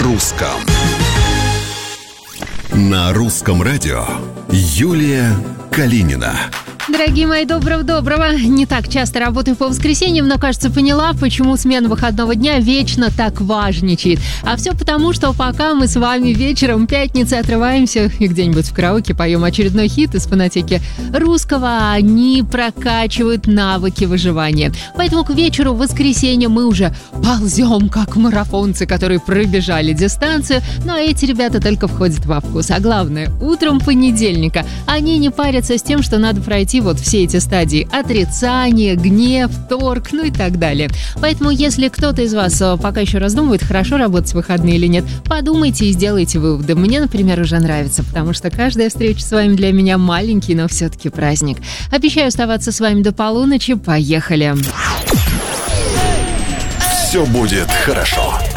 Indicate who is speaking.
Speaker 1: русском. На русском радио Юлия Калинина.
Speaker 2: Дорогие мои, доброго. Не так часто работаю по воскресеньям, но, кажется, поняла, почему смена выходного дня вечно так важничает. А все потому, что пока мы с вами вечером пятницы отрываемся и где-нибудь в караоке поем очередной хит из фонотеки русского, они прокачивают навыки выживания. Поэтому к вечеру воскресенья мы уже ползем, как марафонцы, которые пробежали дистанцию. Ну, а эти ребята только входят во вкус. А главное, утром понедельника они не парятся с тем, что надо пройти вот все эти стадии: отрицание, гнев, торг, ну и так далее. Поэтому, если кто-то из вас пока еще раздумывает, хорошо работать в выходные или нет, подумайте и сделайте выводы. Мне, например, уже нравится, потому что каждая встреча с вами для меня маленький, но все-таки праздник. Обещаю оставаться с вами до полуночи. Поехали!
Speaker 1: Все будет хорошо.